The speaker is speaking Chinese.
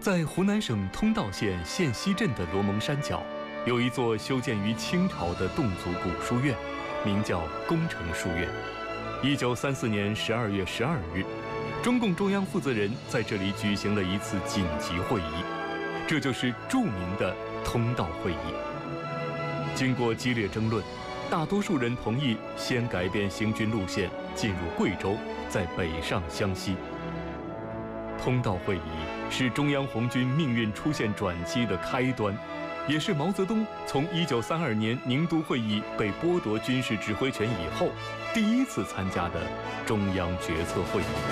在湖南省通道县县西镇的罗蒙山脚，有一座修建于清朝的侗族古书院，名叫工程书院。1934年12月12日，中共中央负责人在这里举行了一次紧急会议，这就是著名的通道会议。经过激烈争论，大多数人同意先改变行军路线，进入贵州，再北上湘西。通道会议是中央红军命运出现转机的开端，也是毛泽东从1932年宁都会议被剥夺军事指挥权以后第一次参加的中央决策会议。